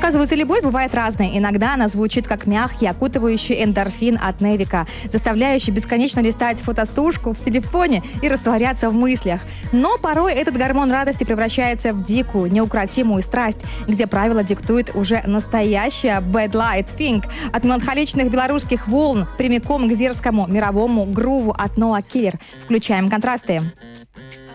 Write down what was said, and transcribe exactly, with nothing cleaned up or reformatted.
Оказывается, любовь бывает разной. Иногда она звучит как мягкий, окутывающий эндорфин от Невика, заставляющий бесконечно листать фотостушку в телефоне и растворяться в мыслях. Но порой этот гормон радости превращается в дикую, неукротимую страсть, где правила диктует уже настоящая Bad Light Pink. От меланхоличных белорусских волн прямиком к дерзкому мировому груву от Ноа Киллер. Включаем контрасты.